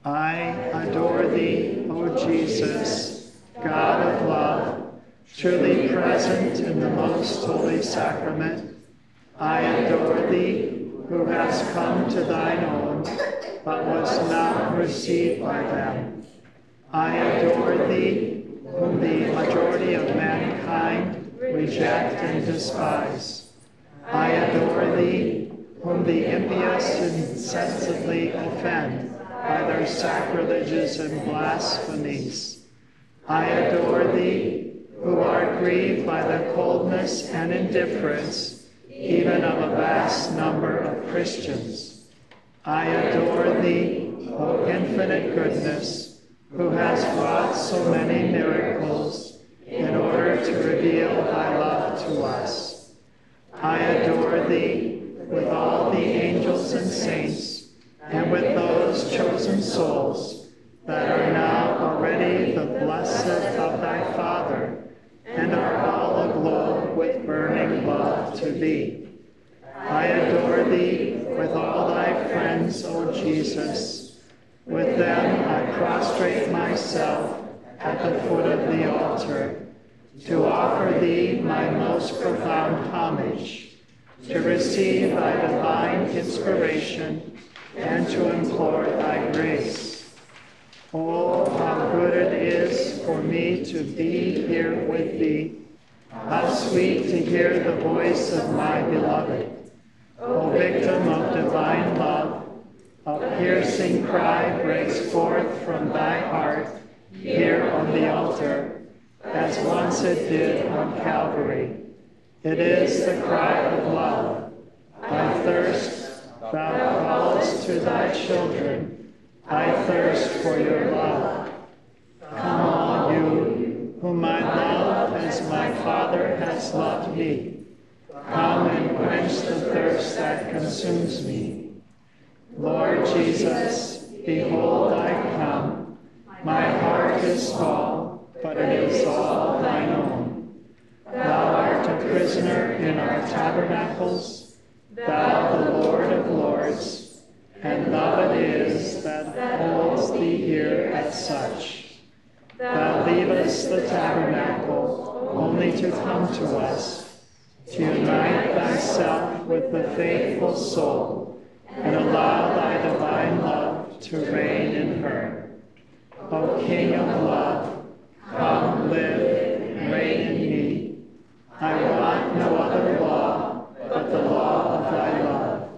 I adore thee, O Jesus, God of love, truly present in the most holy sacrament. I adore thee, who hast come to thine own, but was not received by them. I adore thee, whom the majority of mankind reject and despise. I adore thee, whom the impious insensibly offend by their sacrileges and blasphemies. I adore thee, who art grieved by the coldness and indifference even of a vast number of Christians. I adore thee, O infinite goodness, who has wrought so many miracles in order to reveal thy love to us. I adore thee with all the angels and saints, and with those chosen souls that are now already the blessed of thy Father, and are all aglow with burning love to thee. I adore thee with all thy friends, O Jesus. With them I prostrate myself at the foot of the altar, to offer thee my most profound homage, to receive thy divine inspiration, and to implore thy grace. Oh, how good it is for me to be here with thee. How sweet to hear the voice of my beloved. O victim of divine love, a piercing cry breaks forth from thy heart here on the altar, as once it did on Calvary. It is the cry of love. I thirst, thou callest to thy children. I thirst for your love. Come on, you, whom I love as my Father has loved me. Come and quench the thirst that consumes me. Lord Jesus, behold I come. My heart is small, but it is all thine own. Thou art a prisoner in our tabernacles, thou the Lord of lords, and love it is that holds thee here as such. Thou leavest the tabernacle only to come to us, to unite thyself with the faithful soul, and allow thy divine love to reign in her. O King of love, come live and reign in me. I want no other law but the law of thy love.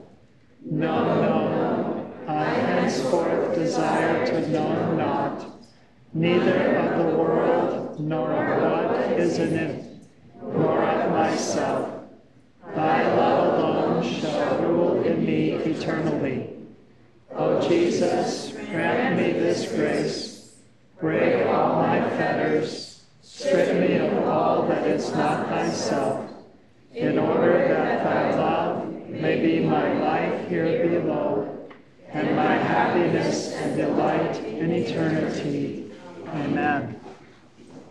No, I henceforth desire to know naught, neither of the world, nor of what is in it, nor of myself. Thy love alone shall rule in me eternally. O Jesus, grant me this grace. Break all my fetters. Strip me of all that is not thyself, in order that thy love may be my life here below, and my happiness and delight in eternity. Amen.